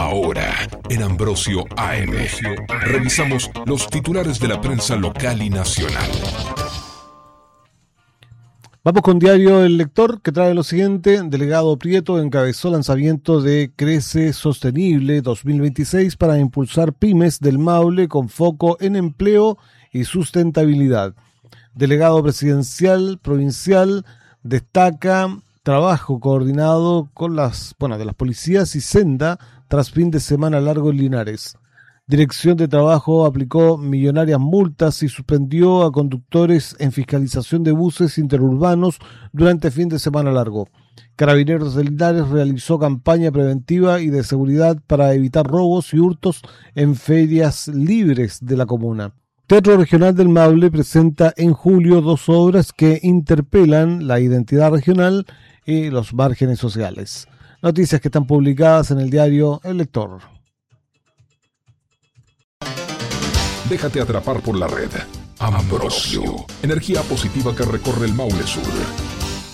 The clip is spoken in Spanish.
Ahora, en Ambrosio AM, revisamos los titulares de la prensa local y nacional. Vamos con Diario El Lector, que trae lo siguiente. Delegado Prieto encabezó lanzamiento de Crece Sostenible 2026 para impulsar pymes del Maule con foco en empleo y sustentabilidad. Delegado presidencial provincial destaca trabajo coordinado con de las policías y Senda tras fin de semana largo en Linares. Dirección de Trabajo aplicó millonarias multas y suspendió a conductores en fiscalización de buses interurbanos durante fin de semana largo. Carabineros de Linares realizó campaña preventiva y de seguridad para evitar robos y hurtos en ferias libres de la comuna. Teatro Regional del Maule presenta en julio 2 obras que interpelan la identidad regional y los márgenes sociales. Noticias que están publicadas en el diario El Lector. Déjate atrapar por la red. Ambrosio, energía positiva que recorre el Maule Sur.